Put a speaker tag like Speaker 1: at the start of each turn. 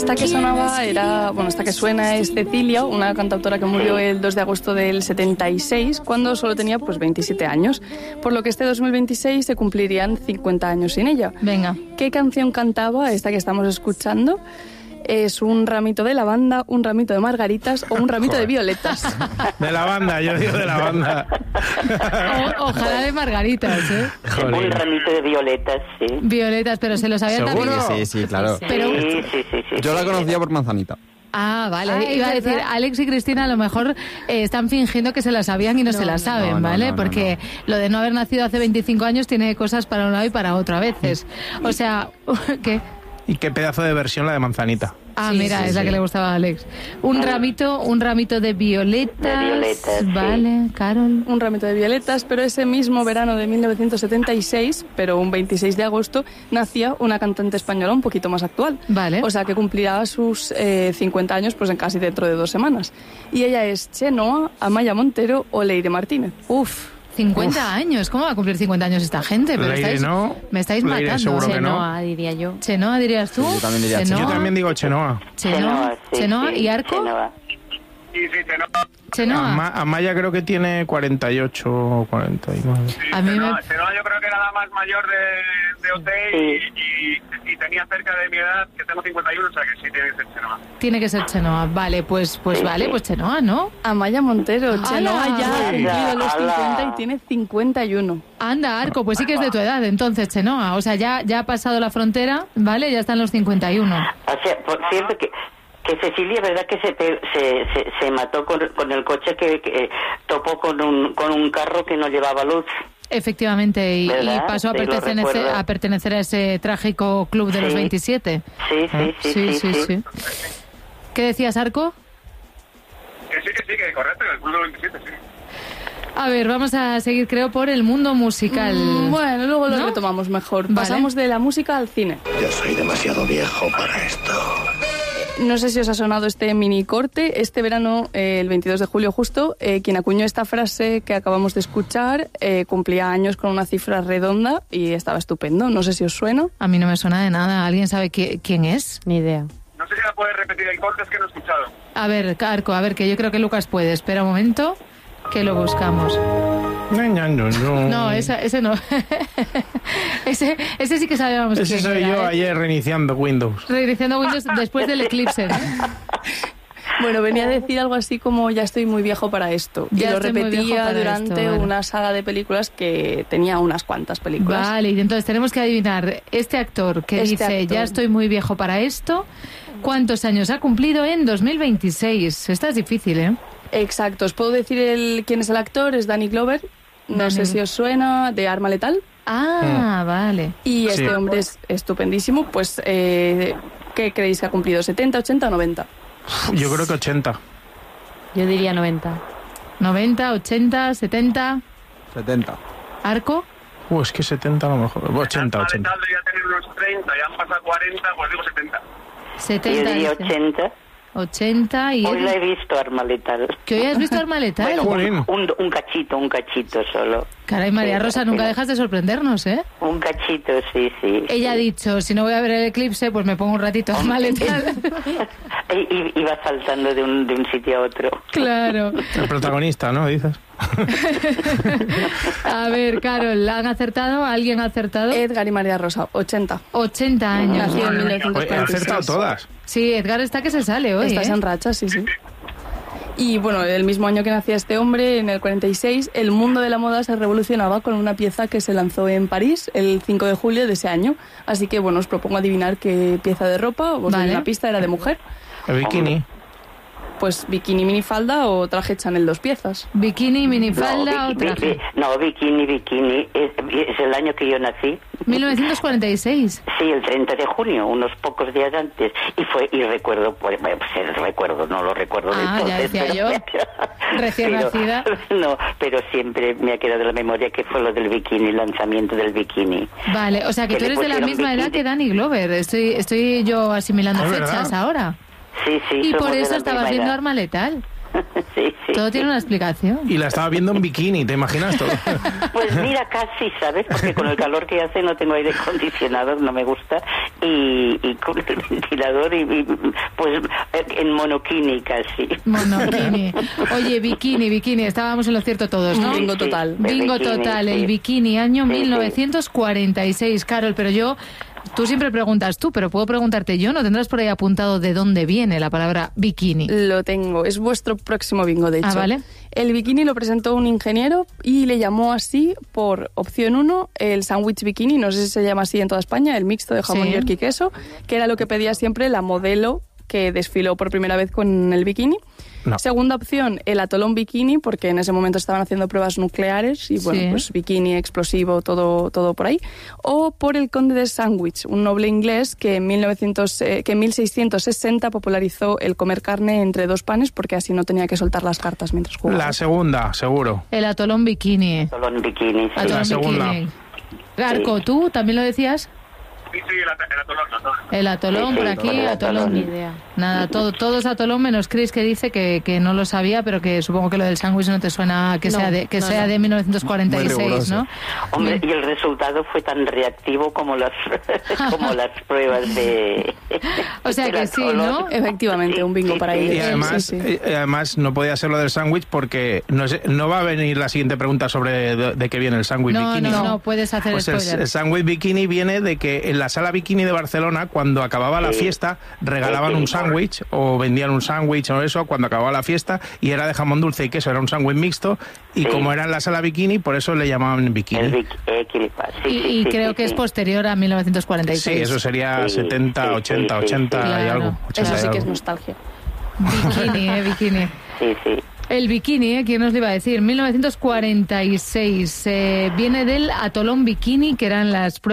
Speaker 1: Esta que sonaba era, bueno, esta que suena es Cecilia, una cantautora que murió el 2 de agosto del 76, cuando solo tenía pues 27 años, por lo que este 2026 se cumplirían 50 años sin ella.
Speaker 2: Venga.
Speaker 1: ¿Qué canción cantaba esta que estamos escuchando? ¿Es un ramito de lavanda, un ramito de margaritas o un ramito de violetas?
Speaker 3: De lavanda, yo digo de lavanda.
Speaker 2: Ojalá de margaritas, ¿eh?
Speaker 4: Un ramito de violetas, sí.
Speaker 2: Violetas, pero se lo sabían también.
Speaker 5: Sí, claro.
Speaker 2: Pero...
Speaker 4: Sí.
Speaker 5: Yo la conocía por manzanita.
Speaker 2: Ah, vale. Iba a decir, Alex y Cristina a lo mejor están fingiendo que se la sabían y no se la saben, ¿vale? Porque lo de no haber nacido hace 25 años tiene cosas para un lado y para otro a veces. O sea, ¿qué?
Speaker 3: Y qué pedazo de versión la de manzanita.
Speaker 2: Ah, sí, mira, es la que le gustaba a Alex. Un ramito de violetas.
Speaker 4: De violetas,
Speaker 2: vale, Carol.
Speaker 1: Un ramito de violetas, pero ese mismo verano de 1976, pero un 26 de agosto, nacía una cantante española un poquito más actual.
Speaker 2: Vale.
Speaker 1: O sea, que cumplirá sus 50 años pues en casi dentro de 2 semanas. Y ella es Chenoa, Amaya Montero o Leire Martínez.
Speaker 2: Uf. 50 años, ¿cómo va a cumplir 50 años esta gente? Pero
Speaker 3: Leire no.
Speaker 2: Me estáis
Speaker 3: Leire
Speaker 2: matando.
Speaker 3: seguro que
Speaker 6: Chenoa, diría yo.
Speaker 2: Chenoa, dirías tú.
Speaker 5: Sí, yo también diría
Speaker 2: Chenoa.
Speaker 5: Chenoa.
Speaker 3: Yo también digo Chenoa.
Speaker 2: Chenoa.
Speaker 4: Sí,
Speaker 2: ¿Y Arco?
Speaker 4: Chenoa.
Speaker 7: Sí, Chenoa.
Speaker 2: Chenoa.
Speaker 3: Amaya creo que tiene 48 o 49.
Speaker 2: A mí
Speaker 7: Chenoa yo creo que era la más mayor de OT y tenía cerca de mi edad, que tengo 51, o sea que sí tiene que ser Chenoa.
Speaker 2: Tiene que ser Chenoa. Vale, pues Chenoa, ¿no?
Speaker 1: Amaya Montero. Chenoa ya ha
Speaker 4: Sí.
Speaker 1: cumplido los
Speaker 4: ¡Hala!
Speaker 1: 50 y tiene 51.
Speaker 2: Anda, Arco, pues sí que es de tu edad, entonces, Chenoa. O sea, ya ha pasado la frontera, ¿vale? Ya están los 51.
Speaker 4: O sea, por cierto que Cecilia, ¿verdad que se mató con el coche que topó con un carro que no llevaba luz?
Speaker 2: Efectivamente, y pasó
Speaker 4: Sí,
Speaker 2: a pertenecer a ese trágico club de los 27.
Speaker 4: Sí.
Speaker 2: ¿Qué decías, Arco?
Speaker 7: Que correcto, en el club de 27, sí.
Speaker 2: A ver, vamos a seguir, creo, por el mundo musical.
Speaker 1: Bueno, luego lo
Speaker 2: ¿No?
Speaker 1: retomamos mejor.
Speaker 2: Vale.
Speaker 1: Pasamos de la música al cine.
Speaker 8: Yo soy demasiado viejo para esto.
Speaker 1: No sé si os ha sonado este mini corte. Este verano, el 22 de julio justo, quien acuñó esta frase que acabamos de escuchar cumplía años con una cifra redonda y estaba estupendo. No sé si os suena.
Speaker 2: A mí no me suena de nada. ¿Alguien sabe quién es?
Speaker 6: Ni idea.
Speaker 7: No sé si la puedes repetir el corte, es que no he escuchado.
Speaker 2: A ver, Arco, que yo creo que Lucas puede. Espera un momento, que lo buscamos. No, ese no. ese sí que sabíamos.
Speaker 3: Ese
Speaker 2: quién
Speaker 3: soy
Speaker 2: era,
Speaker 3: yo ayer reiniciando Windows.
Speaker 2: Reiniciando Windows después del eclipse, ¿no?
Speaker 1: Bueno, venía a decir algo así como ya estoy muy viejo para esto.
Speaker 2: Ya
Speaker 1: y lo
Speaker 2: estoy muy viejo
Speaker 1: repetía
Speaker 2: para
Speaker 1: durante
Speaker 2: esto, vale.
Speaker 1: una saga de películas que tenía unas cuantas películas.
Speaker 2: Vale, y entonces tenemos que adivinar este actor que dice ya estoy muy viejo para esto. ¿Cuántos años ha cumplido en 2026? Esta es difícil, ¿eh?
Speaker 1: Exacto. Os puedo decir quién es el actor. Es Danny Glover. No sé si os suena, de Arma Letal.
Speaker 2: Ah, vale.
Speaker 1: Y este hombre es estupendísimo. Pues, ¿qué creéis que ha cumplido? ¿70, 80 o 90?
Speaker 3: Yo creo que 80.
Speaker 6: Yo diría 90.
Speaker 2: 90, 80, 70.
Speaker 5: 70.
Speaker 2: ¿Arco?
Speaker 3: Es que 70 a lo mejor. 80.
Speaker 7: Ya tener unos 30, ya han pasado 40, pues digo 70.
Speaker 2: 70.
Speaker 4: Yo diría
Speaker 2: dice.
Speaker 4: 80.
Speaker 2: 80 y...
Speaker 4: Hoy la he visto, Arma Letal.
Speaker 2: ¿Que hoy has visto Arma Letal?
Speaker 4: Bueno, un cachito solo.
Speaker 2: Caray, María Rosa, nunca dejas de sorprendernos, ¿eh?
Speaker 4: Un cachito, sí.
Speaker 2: Ella ha dicho, si no voy a ver el eclipse, pues me pongo un ratito Arma Letal.
Speaker 4: Y va saltando de un sitio a otro.
Speaker 2: Claro.
Speaker 3: El protagonista, ¿no? Dices.
Speaker 2: A ver, Carol, ¿han acertado? ¿Alguien ha acertado?
Speaker 1: Edgar y María Rosa, 80.
Speaker 2: 80 años.
Speaker 1: Nació en
Speaker 3: He
Speaker 1: 1946.
Speaker 3: acertado todas.
Speaker 2: Sí, Edgar está que se sale hoy,
Speaker 1: Estás
Speaker 2: ¿eh?
Speaker 1: en racha, sí. Y bueno, el mismo año que nacía este hombre, en el 46, el mundo de la moda se revolucionaba con una pieza que se lanzó en París el 5 de julio de ese año. Así que, bueno, os propongo adivinar qué pieza de ropa, os doy una pista, era de mujer.
Speaker 3: El bikini.
Speaker 1: Pues bikini, minifalda o traje Chanel 2 piezas.
Speaker 2: Bikini, minifalda o traje.
Speaker 4: No, bikini. Es el año que yo nací.
Speaker 2: 1946.
Speaker 4: Sí, el 30 de junio, unos pocos días antes. Y recuerdo, no lo recuerdo de
Speaker 2: Ah, ya decía yo. Recién nacida.
Speaker 4: No, pero siempre me ha quedado en la memoria que fue lo del bikini, el lanzamiento del bikini.
Speaker 2: Vale, o sea que tú eres de la misma edad que Danny Glover. Estoy yo asimilando fechas ahora.
Speaker 4: Sí.
Speaker 2: Y
Speaker 4: somos
Speaker 2: por
Speaker 4: de
Speaker 2: eso
Speaker 4: la
Speaker 2: estabas
Speaker 4: misma
Speaker 2: viendo
Speaker 4: edad.
Speaker 2: Arma Letal.
Speaker 4: Sí, sí.
Speaker 2: Todo tiene una explicación.
Speaker 3: Y la estaba viendo en bikini, ¿te imaginas todo?
Speaker 4: Pues mira, casi, ¿sabes? Porque con el calor que hace no tengo aire acondicionado, no me gusta, y con el ventilador pues en monokini casi.
Speaker 2: Monokini. Oye, bikini, estábamos en lo cierto todos, ¿no?
Speaker 1: Bingo total.
Speaker 2: Bingo
Speaker 4: bikini,
Speaker 2: total,
Speaker 4: sí.
Speaker 2: el bikini, año
Speaker 4: Sí,
Speaker 2: 1946, Carol, pero tú siempre preguntas tú, pero puedo preguntarte yo, ¿no tendrás por ahí apuntado de dónde viene la palabra bikini?
Speaker 1: Lo tengo, es vuestro próximo bingo, de hecho.
Speaker 2: Ah, ¿vale?
Speaker 1: El bikini lo presentó un ingeniero y le llamó así por opción 1 el sándwich bikini, no sé si se llama así en toda España, el mixto de jamón,
Speaker 2: Sí.
Speaker 1: york y queso, que era lo que pedía siempre la modelo que desfiló por primera vez con el bikini.
Speaker 3: No.
Speaker 1: Segunda opción, el atolón bikini, porque en ese momento estaban haciendo pruebas nucleares y bueno,
Speaker 2: Sí.
Speaker 1: pues bikini, explosivo, todo por ahí. O por el conde de Sandwich, un noble inglés que en 1660 popularizó el comer carne entre dos panes porque así no tenía que soltar las cartas mientras jugaba.
Speaker 3: La segunda, seguro.
Speaker 2: El atolón bikini.
Speaker 4: Solo en bikini, sí.
Speaker 2: Atolón
Speaker 3: La segunda.
Speaker 2: bikini. Garco, ¿tú también lo decías?
Speaker 7: Sí, el atolón, no.
Speaker 2: El atolón
Speaker 4: Sí,
Speaker 2: por
Speaker 4: sí,
Speaker 2: aquí,
Speaker 4: el
Speaker 2: atolón.
Speaker 6: Ni idea.
Speaker 2: Nada, todos atolón menos Chris, que dice que no lo sabía, pero que supongo que lo del sándwich no te suena que
Speaker 6: No,
Speaker 2: sea de
Speaker 6: no.
Speaker 2: 1946,
Speaker 5: Muy riguroso.
Speaker 2: ¿no?
Speaker 4: Hombre, y el resultado fue tan reactivo como las pruebas de...
Speaker 2: O sea
Speaker 4: del
Speaker 2: que sí,
Speaker 4: atolón.
Speaker 2: ¿no?
Speaker 1: Efectivamente, un bingo para ellos.
Speaker 3: Y además,
Speaker 1: Sí, sí.
Speaker 3: además no podía ser lo del sándwich porque no va a venir la siguiente pregunta sobre de qué viene el sándwich
Speaker 2: No,
Speaker 3: bikini.
Speaker 2: no, puedes hacer
Speaker 3: Pues
Speaker 2: spoiler.
Speaker 3: el sándwich bikini viene de que en la sala bikini de Barcelona, cuando acababa la
Speaker 4: Sí.
Speaker 3: fiesta, regalaban un sándwich o vendían un sándwich o eso cuando acababa la fiesta y era de jamón dulce y queso, era un sándwich mixto y
Speaker 4: Sí.
Speaker 3: como era en la sala bikini, por eso le llamaban bikini.
Speaker 2: Y creo que es posterior a 1946.
Speaker 3: Sí, eso sería
Speaker 4: Sí,
Speaker 3: 70,
Speaker 4: sí,
Speaker 3: 80,
Speaker 4: sí, sí,
Speaker 3: 80 y
Speaker 2: claro.
Speaker 3: algo. 80
Speaker 1: Eso
Speaker 3: y
Speaker 1: sí que es
Speaker 3: algo.
Speaker 1: nostalgia.
Speaker 2: Bikini, bikini.
Speaker 4: Sí, sí.
Speaker 2: El bikini, ¿quién nos lo iba a decir? 1946. Viene del atolón bikini, que eran las